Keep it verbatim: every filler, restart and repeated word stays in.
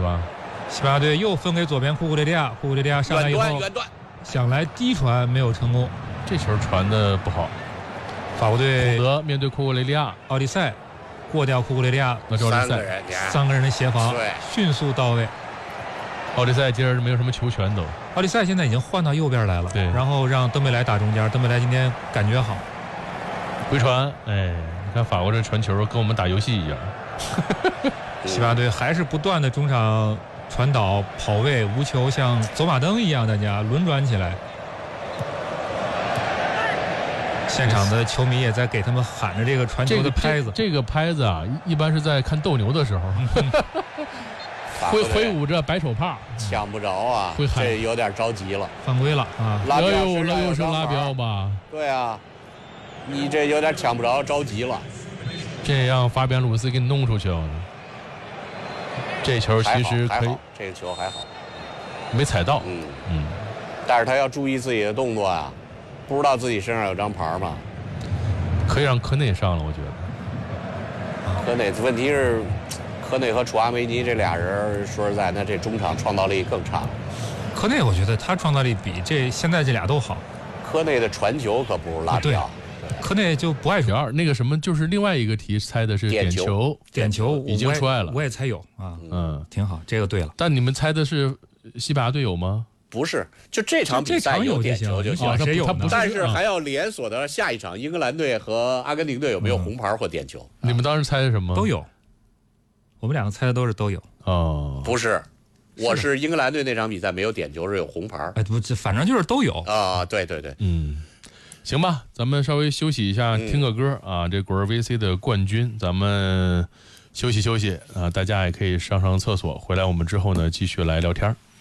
吧？ 西班牙队又分给左边库库雷利亚，库库雷利亚上来以后想来低传没有成功， 这球传的不好。 法国队孔德面对库库雷利亚， 奥利塞过掉库库雷利亚， 那是奥利塞三个人的协防迅速到位。 奥利塞今儿没有什么球权都。 奥利塞现在已经换到右边来了， 对， 然后让登贝莱打中间，登贝莱今天感觉好。 回传，哎，你看法国这传球跟我们打游戏一样。 西班牙队还是不断的中场传导、跑位、无球，像走马灯一样，大家轮转起来。现场的球迷也在给他们喊着这个传球的拍子。 这个、这个拍子啊，一般是在看斗牛的时候，挥挥舞着白手帕， 抢不着啊，这有点着急了， 犯规了啊！ 拉标又那又是拉标吧？ 对啊，你这有点抢不着，着急了。 这让法比安·鲁斯给你弄出去了。这球其实可以， 这个球还好， 没踩到。 嗯嗯，但是他要注意自己的动作啊，不知道自己身上有张牌吗？ 可以让科内上了，我觉得。 科内，问题是，科内和楚阿梅尼这俩人，说实在，那这中场创造力更差。 科内，我觉得他创造力比这现在这俩都好。 科内的传球可不是拉标。 科内就不爱传，那个什么，就是另外一个题猜的是点球， 点球已经出来了， 我也猜有啊， 嗯， 挺好，这个对了。 但你们猜的是西班牙队有吗？ 不是，就这场比赛有点球就行， 谁有？ 但是还要连锁的下一场，英格兰队和阿根廷队有没有红牌或点球？ 你们当时猜的什么？ 都有，我们两个猜的都是都有。 哦， 不是。我是英格兰队那场比赛没有点球，是有红牌。 哎，不，这反正就是都有啊。对对对， 嗯。行吧，咱们稍微休息一下，听个歌啊。这果儿 V C 的冠军，咱们休息休息啊，大家也可以上上厕所，回来我们之后呢继续来聊天。